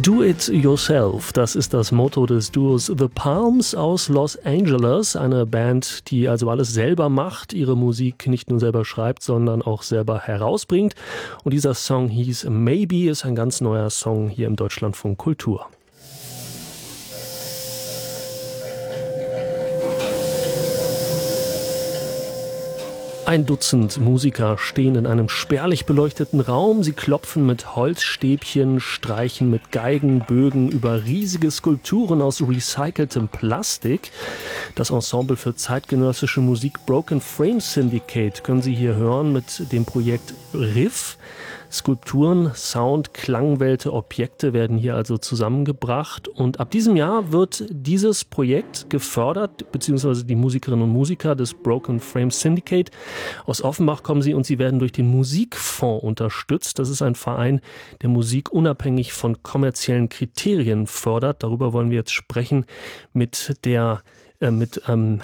Do it yourself, das ist das Motto des Duos The Palms aus Los Angeles, eine Band, die also alles selber macht, ihre Musik nicht nur selber schreibt, sondern auch selber herausbringt. Und dieser Song hieß Maybe, ist ein ganz neuer Song hier im Deutschlandfunk Kultur. Ein Dutzend Musiker stehen in einem spärlich beleuchteten Raum. Sie klopfen mit Holzstäbchen, streichen mit Geigenbögen über riesige Skulpturen aus recyceltem Plastik. Das Ensemble für zeitgenössische Musik Broken Frame Syndicate können Sie hier hören mit dem Projekt Riff. Skulpturen, Sound, Klangwelte, Objekte werden hier also zusammengebracht. Und ab diesem Jahr wird dieses Projekt gefördert, beziehungsweise die Musikerinnen und Musiker des Broken Frame Syndicate. Aus Offenbach kommen sie und sie werden durch den Musikfonds unterstützt. Das ist ein Verein, der Musik unabhängig von kommerziellen Kriterien fördert. Darüber wollen wir jetzt sprechen mit dem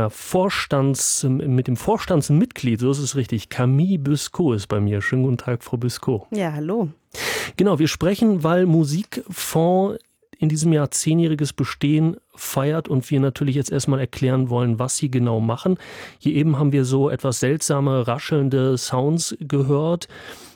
Vorstandsmitglied, so ist es richtig, Camille Buscot ist bei mir. Schönen guten Tag, Frau Buscot. Ja, hallo. Genau, wir sprechen, weil Musikfonds in diesem Jahr 10-jähriges Bestehen feiert und wir natürlich jetzt erstmal erklären wollen, was sie genau machen. Hier eben haben wir so etwas seltsame, raschelnde Sounds gehört.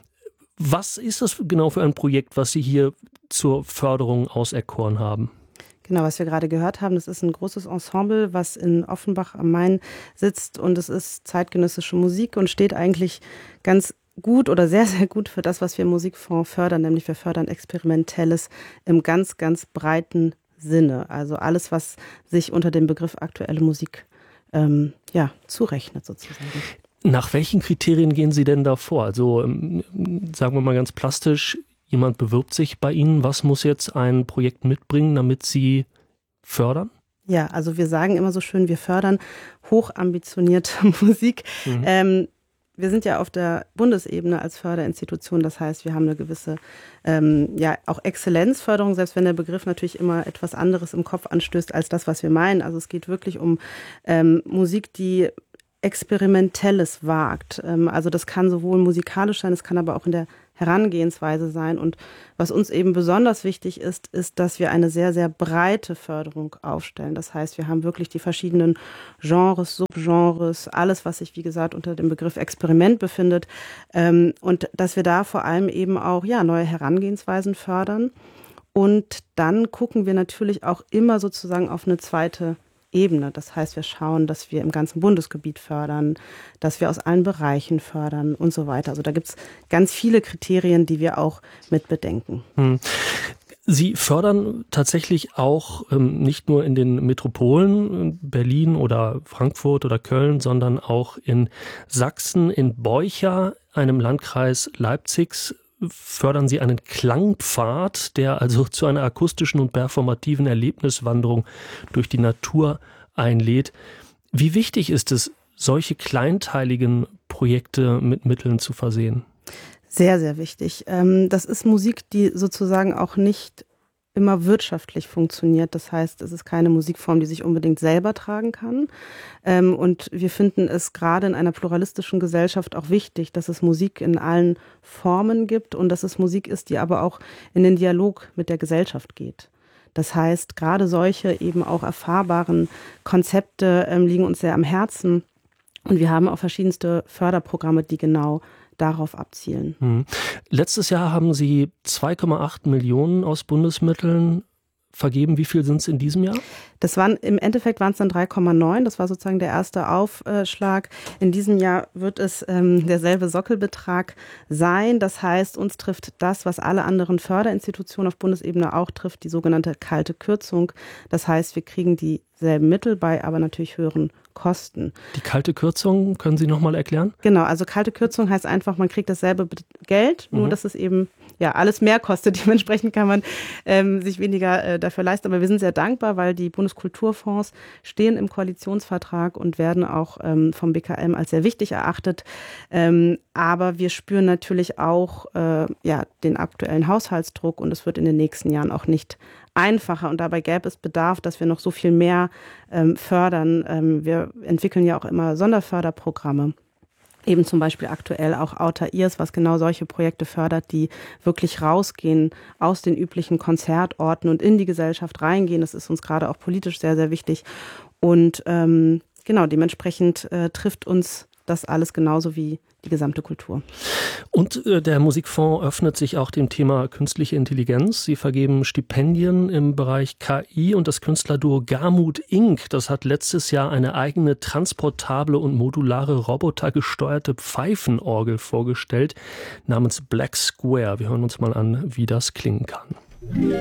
Was ist das genau für ein Projekt, was Sie hier zur Förderung auserkoren haben? Genau, was wir gerade gehört haben, das ist ein großes Ensemble, was in Offenbach am Main sitzt und es ist zeitgenössische Musik und steht eigentlich ganz gut oder sehr, sehr gut für das, was wir im Musikfonds fördern, nämlich wir fördern Experimentelles im ganz, ganz breiten Sinne. Also alles, was sich unter dem Begriff aktuelle Musik zurechnet sozusagen. Nach welchen Kriterien gehen Sie denn da vor? Also sagen wir mal ganz plastisch, jemand bewirbt sich bei Ihnen. Was muss jetzt ein Projekt mitbringen, damit Sie fördern? Ja, also wir sagen immer so schön, wir fördern hochambitionierte Musik. Wir sind ja auf der Bundesebene als Förderinstitution. Das heißt, wir haben eine gewisse auch Exzellenzförderung, selbst wenn der Begriff natürlich immer etwas anderes im Kopf anstößt als das, was wir meinen. Also es geht wirklich um Musik, die Experimentelles wagt. Also das kann sowohl musikalisch sein, es kann aber auch in der Herangehensweise sein. Und was uns eben besonders wichtig ist, dass wir eine sehr, sehr breite Förderung aufstellen. Das heißt, wir haben wirklich die verschiedenen Genres, Subgenres, alles, was sich, wie gesagt, unter dem Begriff Experiment befindet. Und dass wir da vor allem eben auch neue Herangehensweisen fördern. Und dann gucken wir natürlich auch immer sozusagen auf eine zweite Ebene. Das heißt, wir schauen, dass wir im ganzen Bundesgebiet fördern, dass wir aus allen Bereichen fördern und so weiter. Also da gibt es ganz viele Kriterien, die wir auch mit bedenken. Sie fördern tatsächlich auch nicht nur in den Metropolen, Berlin oder Frankfurt oder Köln, sondern auch in Sachsen, in Beucha, einem Landkreis Leipzigs, fördern Sie einen Klangpfad, der also zu einer akustischen und performativen Erlebniswanderung durch die Natur einlädt. Wie wichtig ist es, solche kleinteiligen Projekte mit Mitteln zu versehen? Sehr, sehr wichtig. Das ist Musik, die sozusagen auch nicht immer wirtschaftlich funktioniert. Das heißt, es ist keine Musikform, die sich unbedingt selber tragen kann. Und wir finden es gerade in einer pluralistischen Gesellschaft auch wichtig, dass es Musik in allen Formen gibt und dass es Musik ist, die aber auch in den Dialog mit der Gesellschaft geht. Das heißt, gerade solche eben auch erfahrbaren Konzepte liegen uns sehr am Herzen. Und wir haben auch verschiedenste Förderprogramme, die genau darauf abzielen. Letztes Jahr haben Sie 2,8 Millionen aus Bundesmitteln vergeben. Wie viel sind es in diesem Jahr? Im Endeffekt waren es dann 3,9. Das war sozusagen der erste Aufschlag. In diesem Jahr wird es derselbe Sockelbetrag sein. Das heißt, uns trifft das, was alle anderen Förderinstitutionen auf Bundesebene auch trifft, die sogenannte kalte Kürzung. Das heißt, wir kriegen dieselben Mittel bei, aber natürlich höheren Kosten. Die kalte Kürzung, können Sie nochmal erklären? Genau, also kalte Kürzung heißt einfach, man kriegt dasselbe Geld, nur dass es eben alles mehr kostet. Dementsprechend kann man sich weniger dafür leisten. Aber wir sind sehr dankbar, weil die Bundeskulturfonds stehen im Koalitionsvertrag und werden auch vom BKM als sehr wichtig erachtet. Aber wir spüren natürlich auch den aktuellen Haushaltsdruck und es wird in den nächsten Jahren auch nicht einfacher und dabei gäbe es Bedarf, dass wir noch so viel mehr fördern. Wir entwickeln ja auch immer Sonderförderprogramme. eben zum Beispiel aktuell auch Outer Ears, was genau solche Projekte fördert, die wirklich rausgehen aus den üblichen Konzertorten und in die Gesellschaft reingehen. Das ist uns gerade auch politisch sehr, sehr wichtig. Und genau, dementsprechend trifft uns das alles genauso wie die gesamte Kultur. Und der Musikfonds öffnet sich auch dem Thema künstliche Intelligenz. Sie vergeben Stipendien im Bereich KI und das Künstlerduo Gamut Inc. Das hat letztes Jahr eine eigene transportable und modulare robotergesteuerte Pfeifenorgel vorgestellt namens Black Square. Wir hören uns mal an, wie das klingen kann.